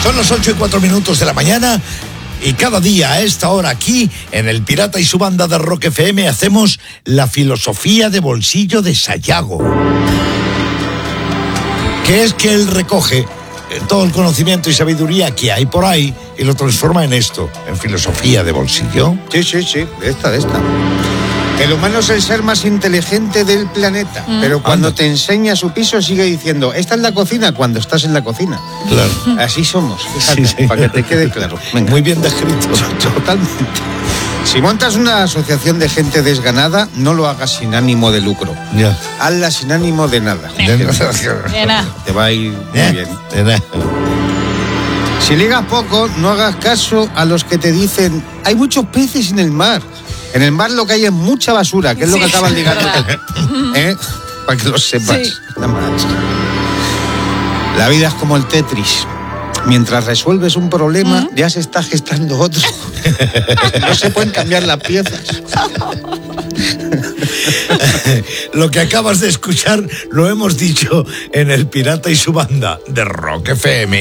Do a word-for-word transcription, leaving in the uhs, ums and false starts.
Son las ocho y cuatro minutos de la mañana y cada día a esta hora aquí, en El Pirata y su banda de Rock F M, hacemos la filosofía de bolsillo de Sayago. Que es que él recoge todo el conocimiento y sabiduría que hay por ahí y lo transforma en esto, en filosofía de bolsillo. Sí, sí, sí, de esta, de esta. El humano es el ser más inteligente del planeta, mm. pero cuando Anda. te enseña su piso sigue diciendo, esta es la cocina, cuando estás en la cocina. Claro. Así somos, fíjate, sí, sí. para que te quede claro. Venga. Muy bien descrito. Totalmente. Si montas una asociación de gente desganada, no lo hagas sin ánimo de lucro. Ya. Hazla sin ánimo de nada. De nada. Te va a ir muy ¿Eh? bien. De nada. Si ligas poco, no hagas caso a los que te dicen, hay muchos peces en el mar. En el mar lo que hay es mucha basura, que es lo sí, que acaban ligando. ¿Eh? Para que lo sepas. Sí. La vida es como el Tetris. Mientras resuelves un problema, ¿Mm? ya se está gestando otro. No se pueden cambiar las piezas. Lo que acabas de escuchar lo hemos dicho en El Pirata y su banda de Rock F M.